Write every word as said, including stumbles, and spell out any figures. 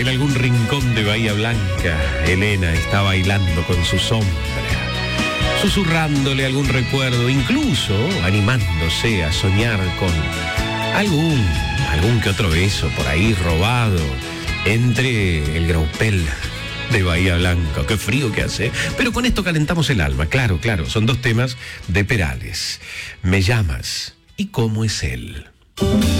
En algún rincón de Bahía Blanca, Elena está bailando con su sombra, susurrándole algún recuerdo, incluso animándose a soñar con algún, algún que otro beso por ahí robado entre el graupel de Bahía Blanca. Qué frío que hace, pero con esto calentamos el alma. Claro, claro, son dos temas de Perales. Me llamas y cómo es él.